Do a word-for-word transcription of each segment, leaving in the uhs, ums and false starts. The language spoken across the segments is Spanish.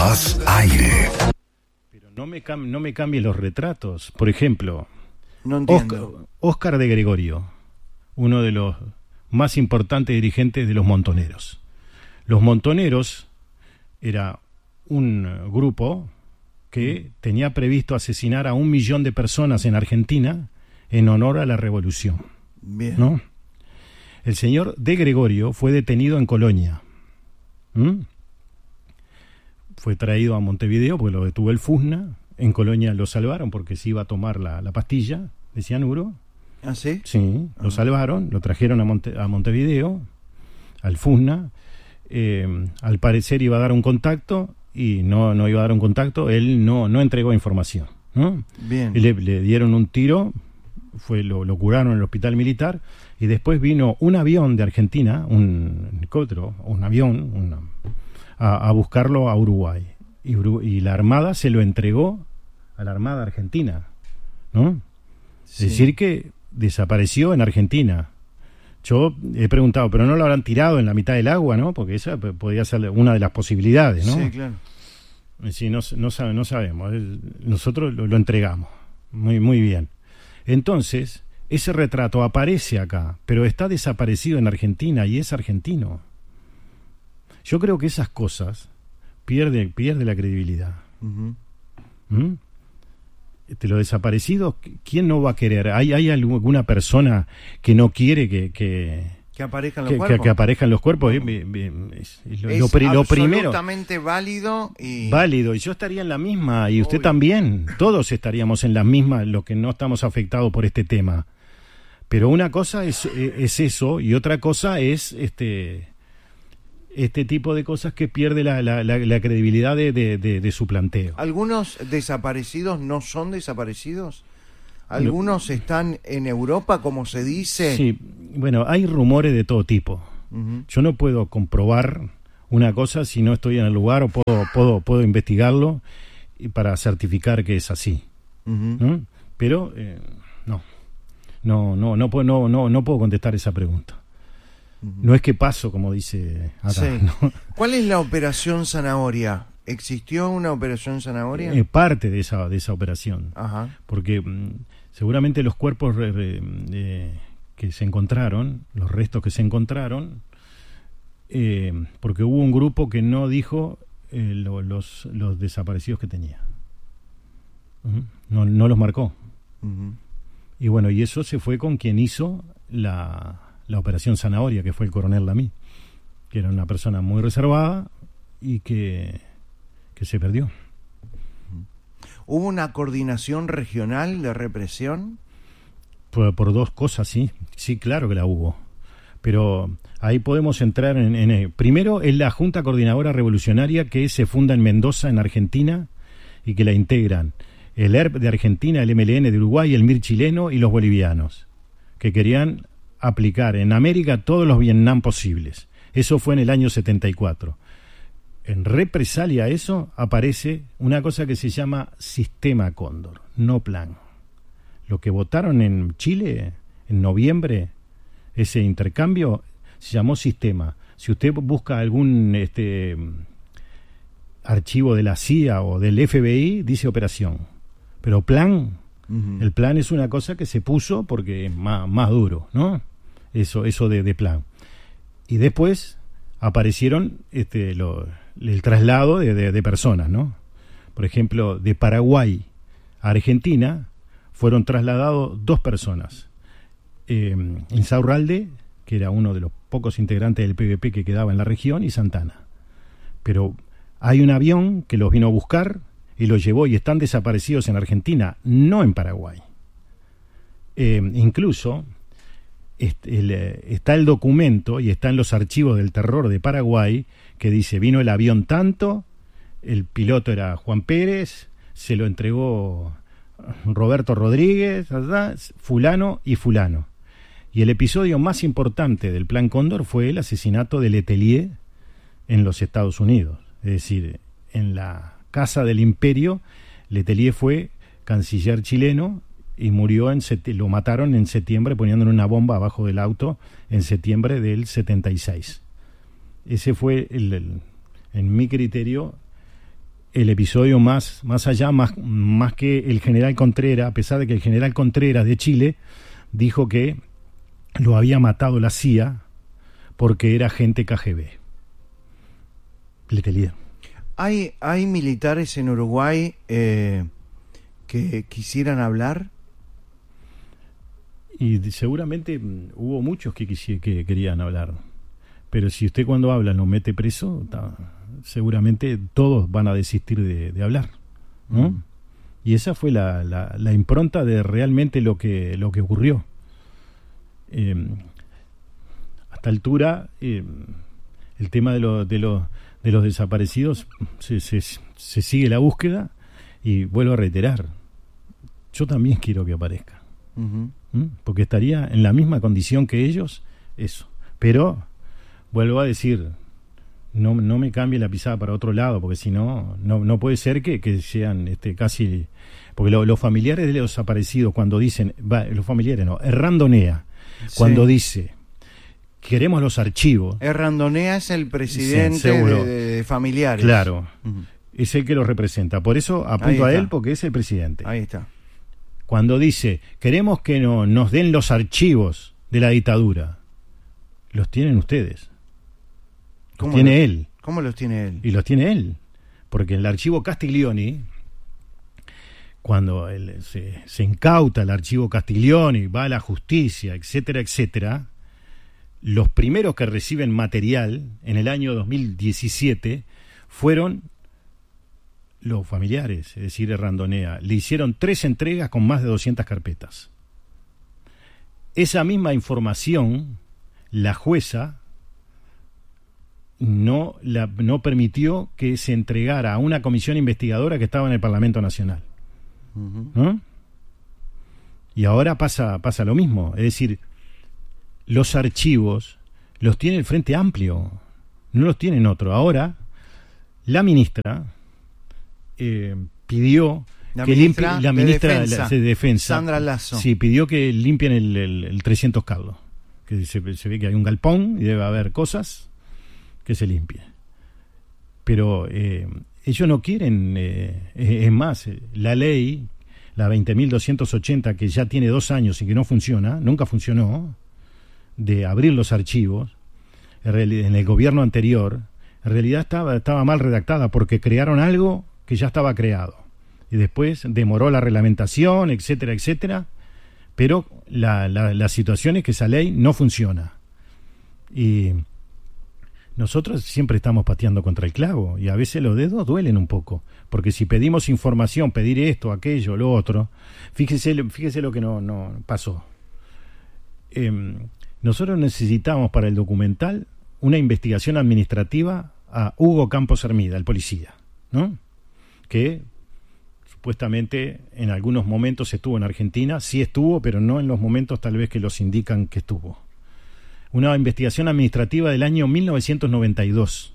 Das Aire. Pero no me, cam- no me cambie los retratos. Por ejemplo, No entiendo. Oscar, Oscar de Gregorio, uno de los más importantes dirigentes de los Montoneros. Los Montoneros era un grupo que tenía previsto asesinar a un millón de personas en Argentina en honor a la revolución. Bien. ¿No? El señor de Gregorio fue detenido en Colonia. ¿Mm? Fue traído a Montevideo porque lo detuvo el FUSNA. En Colonia lo salvaron porque se iba a tomar la, la pastilla de cianuro. ¿Ah, sí? Sí, lo salvaron, lo trajeron a, Monte, a Montevideo, al FUSNA. Eh, al parecer iba a dar un contacto y no, no iba a dar un contacto. Él no, no entregó información, ¿no? Bien. Y le, le dieron un tiro, fue lo, lo curaron en el hospital militar. Y después vino un avión de Argentina, un helicóptero, un avión, una, a, a buscarlo a Uruguay. Y, y la Armada se lo entregó a la Armada Argentina, ¿no? Sí. Es decir, que desapareció en Argentina. Yo he preguntado, pero no lo habrán tirado en la mitad del agua, ¿no? Porque esa podría ser una de las posibilidades, ¿no? Sí, claro. Sí, no, no, sabe, no sabemos. Nosotros lo, lo entregamos. Muy, muy bien. Entonces, ese retrato aparece acá, pero está desaparecido en Argentina y es argentino. Yo creo que esas cosas pierde, pierde la credibilidad. Uh-huh. ¿Mm? Este, lo desaparecido, ¿quién no va a querer? ¿Hay, hay alguna persona que no quiere que... que Que aparezcan los que, cuerpos. que, que aparezcan los cuerpos? Eh, eh, es, lo, es lo, pri, lo primero... absolutamente válido y... Válido, y yo estaría en la misma, y usted Obvio. también. Todos estaríamos en la misma, lo que no estamos afectados por este tema. Pero una cosa es, es eso, y otra cosa es este este tipo de cosas que pierde la, la, la, la credibilidad de, de, de, de su planteo. ¿Algunos desaparecidos no son desaparecidos? ¿Algunos están en Europa, como se dice? Sí, bueno, hay rumores de todo tipo. Uh-huh. Yo no puedo comprobar una cosa si no estoy en el lugar o puedo puedo puedo investigarlo y para certificar que es así. Uh-huh. ¿No? Pero eh, no. No, no, no puedo, no, no, no puedo contestar esa pregunta. Uh-huh. No es que paso, como dice acá. Sí. ¿No? ¿Cuál es la operación Zanahoria? ¿Existió una operación Zanahoria? Eh, parte de esa de esa operación. Ajá. Porque mm, seguramente los cuerpos re, re, eh, que se encontraron, los restos que se encontraron, eh, porque hubo un grupo que no dijo eh, lo, los, los desaparecidos que tenía. Uh-huh. No, no los marcó. Uh-huh. Y bueno, y eso se fue con quien hizo la, la operación Zanahoria, que fue el coronel Lamy, que era una persona muy reservada y que, que se perdió. ¿Hubo una coordinación regional de represión? Por, por dos cosas, sí. Sí, claro que la hubo. Pero ahí podemos entrar en, en... en primero, es la Junta Coordinadora Revolucionaria que se funda en Mendoza, en Argentina, y que la integran el E R P de Argentina, el M L N de Uruguay, el M I R chileno y los bolivianos, que querían aplicar en América todos los Vietnam posibles. Eso fue en el año setenta y cuatro. En represalia a eso aparece una cosa que se llama Sistema Cóndor, no plan. Lo que votaron en Chile en noviembre, ese intercambio, se llamó Sistema. Si usted busca algún este archivo de la C I A o del F B I, dice operación. Pero plan, uh-huh. El plan es una cosa que se puso porque es más, más duro, ¿no? Eso, eso de, de plan. Y después aparecieron este, lo, el traslado de, de, de personas, ¿no? Por ejemplo, de Paraguay a Argentina fueron trasladados dos personas. Eh, Insaurralde, que era uno de los pocos integrantes del P V P que quedaba en la región, y Santana. Pero hay un avión que los vino a buscar y los llevó y están desaparecidos en Argentina, no en Paraguay. Eh, incluso este, el, está el documento y está en los archivos del terror de Paraguay que dice, vino el avión tanto, el piloto era Juan Pérez, se lo entregó Roberto Rodríguez, ¿verdad? Fulano y fulano. Y el episodio más importante del Plan Cóndor fue el asesinato de Letelier en los Estados Unidos. Es decir, en la Casa del Imperio, Letelier fue canciller chileno y murió en seti- lo mataron en septiembre poniéndole una bomba abajo del auto en septiembre del setenta y seis. Ese fue, el, el, en mi criterio, el episodio más, más allá, más, más que el general Contreras, a pesar de que el general Contreras de Chile dijo que lo había matado la C I A porque era agente K G B. Letelier. ¿Hay, hay militares en Uruguay eh, que quisieran hablar? Y seguramente hubo muchos que, quisi- que querían hablar. Pero si usted cuando habla lo mete preso, ta, seguramente todos van a desistir de, de hablar, ¿no? Mm. Y esa fue la, la, la impronta de realmente lo que, lo que ocurrió. Eh, a esta altura, eh, el tema de, lo, de, lo, de los desaparecidos, se, se, se sigue la búsqueda, y vuelvo a reiterar, yo también quiero que aparezca. Uh-huh. ¿Mm? Porque estaría en la misma condición que ellos, eso. Pero vuelvo a decir, no, no me cambie la pisada para otro lado, porque si no, no, no puede ser que, que sean este, casi... Porque lo, los familiares de los desaparecidos, cuando dicen, va, los familiares no, Errandonea, sí. Cuando dice, queremos los archivos... Errandonea es el presidente sí, de, de familiares. Claro, uh-huh. Es el que los representa. Por eso apunto a él, porque es el presidente. Ahí está. Cuando dice, queremos que no, nos den los archivos de la dictadura, los tienen ustedes. Los tiene los, él. ¿Cómo los tiene él? Y los tiene él. Porque en el archivo Castiglioni, cuando él, se, se incauta el archivo Castiglioni, va a la justicia, etcétera, etcétera, los primeros que reciben material en el año dos mil diecisiete fueron los familiares, es decir, Errandonea. Le hicieron tres entregas con más de doscientas carpetas. Esa misma información, la jueza no, la, no permitió que se entregara a una comisión investigadora que estaba en el Parlamento Nacional. Uh-huh. ¿No? Y ahora pasa, pasa lo mismo. Es decir, los archivos los tiene el Frente Amplio, no los tienen otro. Ahora, la ministra eh, pidió la que ministra, limpie, la ministra de defensa, la, de defensa, Sandra Lasso, sí, pidió que limpien el, el, el trescientos Carlos, que se, se ve que hay un galpón y debe haber cosas que se limpie. Pero eh, ellos no quieren, eh, es más, la ley, la veinte mil doscientos ochenta, que ya tiene dos años y que no funciona, nunca funcionó, de abrir los archivos, en el gobierno anterior, en realidad estaba, estaba mal redactada, porque crearon algo que ya estaba creado. Y después demoró la reglamentación, etcétera, etcétera. Pero la, la, la situación es que esa ley no funciona. Y nosotros siempre estamos pateando contra el clavo, y a veces los dedos duelen un poco, porque si pedimos información, pedir esto, aquello, lo otro, fíjese, fíjese lo que no, no pasó. Eh, nosotros necesitamos para el documental una investigación administrativa a Hugo Campos Hermida, el policía, ¿no? Que supuestamente en algunos momentos estuvo en Argentina, sí estuvo, pero no en los momentos tal vez que los indican que estuvo. Una investigación administrativa del año mil novecientos noventa y dos.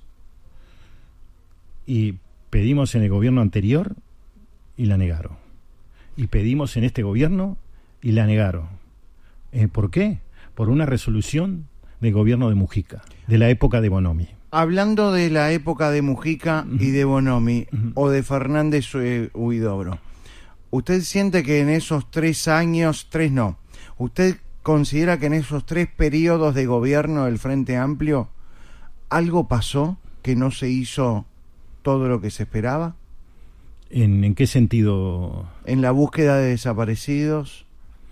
Y pedimos en el gobierno anterior y la negaron. Y pedimos en este gobierno y la negaron. Eh, ¿Por qué? Por una resolución del gobierno de Mujica, de la época de Bonomi. Hablando de la época de Mujica uh-huh. y de Bonomi, uh-huh. o de Fernández Huidobro, ¿usted siente que en esos tres años, tres no, usted considera que en esos tres periodos de gobierno del Frente Amplio algo pasó que no se hizo todo lo que se esperaba? ¿En, en qué sentido? En la búsqueda de desaparecidos.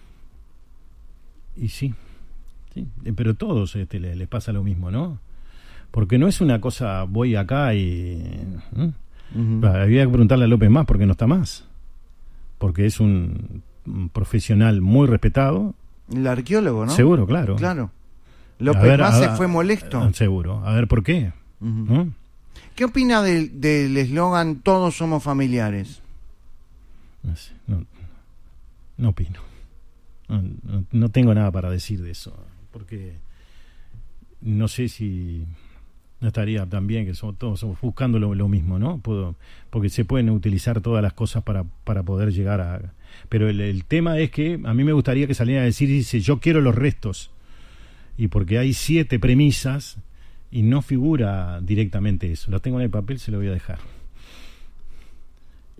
Y sí, sí, pero a todos este, les, les pasa lo mismo, ¿no? Porque no es una cosa, voy acá y... ¿eh? Uh-huh. Había que preguntarle a López Mas por qué no está más. Porque es un, un profesional muy respetado. El arqueólogo, ¿no? Seguro, claro. Claro. López Mas se fue molesto. Seguro. A ver, ¿por qué? Uh-huh. ¿No? ¿Qué opina del, del eslogan "Todos somos familiares"? No sé, no, no opino. No, no, no tengo nada para decir de eso. Porque no sé si... No estaría tan bien que somos todos somos buscando lo, lo mismo, ¿no? Puedo, porque se pueden utilizar todas las cosas para, para poder llegar a... Pero el, el tema es que a mí me gustaría que salieran a decir, dice, yo quiero los restos. Y porque hay siete premisas y no figura directamente eso. Lo tengo en el papel, se lo voy a dejar.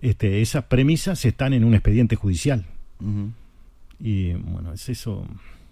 este, esas premisas están en un expediente judicial. Uh-huh. Y bueno, es eso.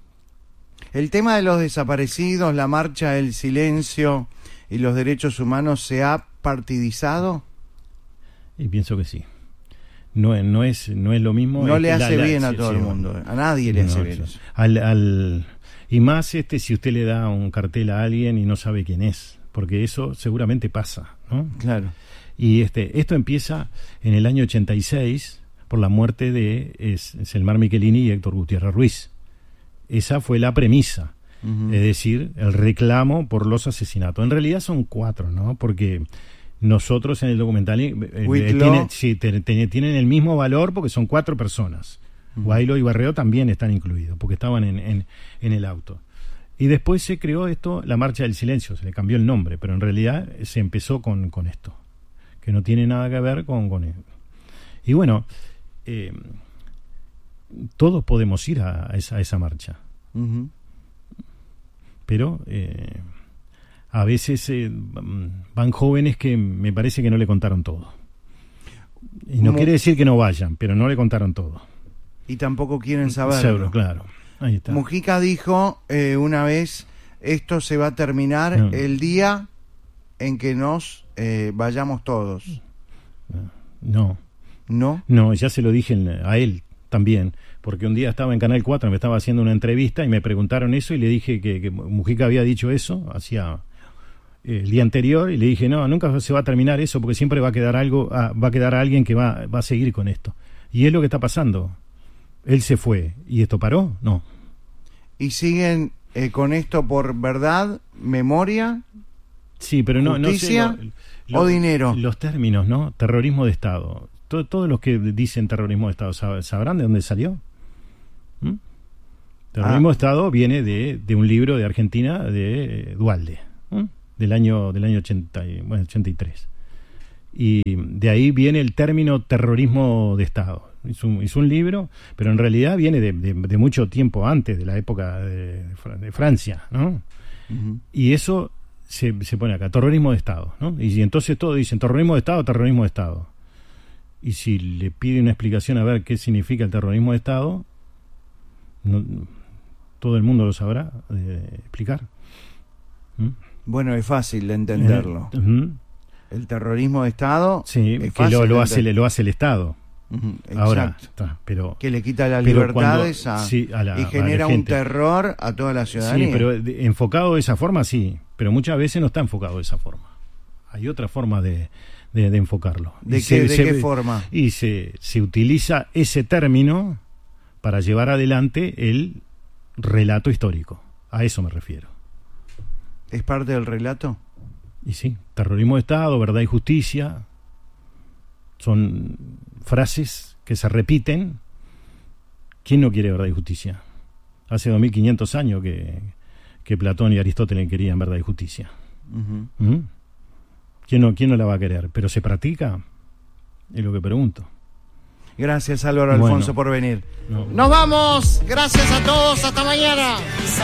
El tema de los desaparecidos, la marcha del silencio y los derechos humanos, ¿se ha partidizado? Y pienso que sí. No, es- no, es, no es lo mismo. No es le que hace la- la- bien a sí, todo sí, el mundo, a nadie le no, hace bien sí. eso. Al, al, y más este si usted le da un cartel a alguien y no sabe quién es, porque eso seguramente pasa, ¿no? Claro. Y este, esto empieza en el año ochenta y seis por la muerte de es, Selmar Michelini y Héctor Gutiérrez Ruiz. Esa fue la premisa, Uh-huh. es decir, el reclamo por los asesinatos. En realidad son cuatro, ¿no? Porque nosotros en el documental eh, eh, Whitlow. tiene- sí, te- te- tienen el mismo valor porque son cuatro personas. Ujú. Guailo y Barreo también están incluidos porque estaban en, en, en el auto. Y después se creó esto, la Marcha del Silencio, se le cambió el nombre, pero en realidad se empezó con, con esto, que no tiene nada que ver con, con él. Y bueno, eh, todos podemos ir a, a esa, a esa marcha, Uh-huh. pero eh, a veces eh, van jóvenes que me parece que no le contaron todo. Y no ¿Cómo? quiere decir que no vayan, pero no le contaron todo. Y tampoco quieren saberlo. Seguro, claro. Ahí está. Mujica dijo eh, una vez, esto se va a terminar No. el día en que nos eh, vayamos todos. No, ¿No? no, ya se lo dije en- a él también, porque un día estaba en Canal cuatro, me estaba haciendo una entrevista y me preguntaron eso y le dije que, que Mujica había dicho eso hacía eh, el día anterior y le dije, no, nunca se va a terminar eso porque siempre va a quedar algo, ah, va a quedar alguien que va, va a seguir con esto. Y es lo que está pasando. Él se fue y esto paró, no. Y siguen eh, con esto por verdad, memoria, Sí, pero no, ¿Justicia no sé, lo- o dinero? Los términos, ¿no? Terrorismo de Estado. Todo- todos los que dicen terrorismo de Estado, ¿sab- ¿sabrán de dónde salió? ¿Mm? Terrorismo Ah. de Estado viene de, de un libro de Argentina de eh, Duhalde, ¿m? del año del año ochenta, y- bueno, ochenta y tres. Y de ahí viene el término terrorismo de Estado. Hizo un, hizo un libro, pero en realidad viene de, de- de mucho tiempo antes, de la época de, de Fra- de Francia, ¿no? Uh-huh. Y eso se, se pone acá, terrorismo de Estado, ¿no? Y entonces todos dicen terrorismo de Estado, terrorismo de Estado. Y si le pide una explicación a ver qué significa el terrorismo de Estado, no, todo el mundo lo sabrá eh, explicar. ¿Mm? Bueno, es fácil de entenderlo. Eh, ujú. El terrorismo de Estado Sí, es que fácil lo, de lo, hace, entender. lo hace el Estado. Ujú, Ahora, exacto. está, pero... Que le quita las pero libertades cuando- a, sí, a la- y a la genera un gente. terror a toda la ciudadanía. Sí, pero de- enfocado de esa forma sí, pero muchas veces no está enfocado de esa forma. Hay otra forma de, de, de enfocarlo. ¿De, Y qué, se- de se- qué forma? Y se, se utiliza ese término para llevar adelante el relato histórico. A eso me refiero. ¿Es parte del relato? Y sí, terrorismo de Estado, verdad y justicia, son frases que se repiten. ¿Quién no quiere verdad y justicia? Hace dos mil quinientos años que, que Platón y Aristóteles querían verdad y justicia. Ujú. ¿Mm? ¿Quién no, ¿Quién no la va a querer? ¿Pero se practica? Es lo que pregunto. Gracias, Álvaro Bueno. Alfonso, por venir. No. ¡Nos vamos! Gracias a todos, hasta mañana.